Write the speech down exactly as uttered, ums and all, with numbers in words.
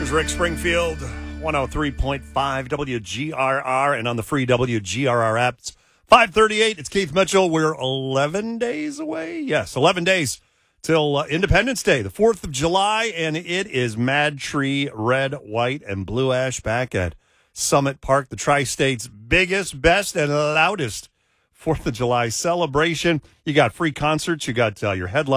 Rick Springfield, one oh three point five W G R R, and on the free W G R R app. It's five thirty-eight. It's Keith Mitchell. We're eleven days away. Yes, eleven days till uh, Independence Day, the fourth of July, and it is Mad Tree Red, White, and Blue Ash back at Summit Park, the Tri-State's biggest, best, and loudest fourth of July celebration. You got free concerts. You got uh, your headline.